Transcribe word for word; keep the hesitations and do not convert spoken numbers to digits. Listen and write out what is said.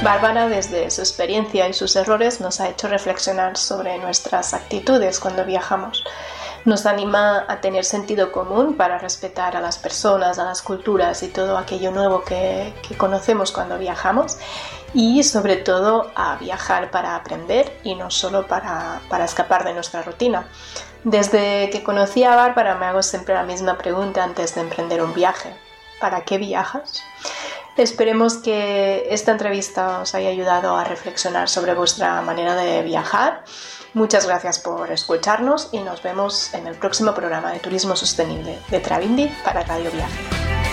Bárbara, desde su experiencia y sus errores, nos ha hecho reflexionar sobre nuestras actitudes cuando viajamos. Nos anima a tener sentido común para respetar a las personas, a las culturas y todo aquello nuevo que, que conocemos cuando viajamos, y sobre todo a viajar para aprender y no solo para, para escapar de nuestra rutina. Desde que conocí a Bárbara me hago siempre la misma pregunta antes de emprender un viaje: ¿para qué viajas? Esperemos que esta entrevista os haya ayudado a reflexionar sobre vuestra manera de viajar. Muchas gracias por escucharnos y nos vemos en el próximo programa de Turismo Sostenible de Travindi para Radio Viaje.